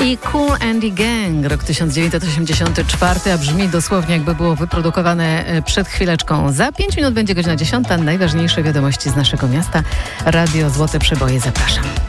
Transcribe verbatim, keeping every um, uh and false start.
I Kool and the Gang, rok tysiąc dziewięćset osiemdziesiąty czwarty, a brzmi dosłownie jakby było wyprodukowane przed chwileczką. Za pięć minut będzie godzina dziesiąta. Najważniejsze wiadomości z naszego miasta. Radio Złote Przeboje, zapraszam.